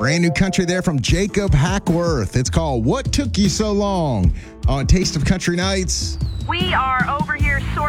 Brand new country there from Jacob Hackworth. It's called What Took You So Long on Taste of Country Nights. We are over here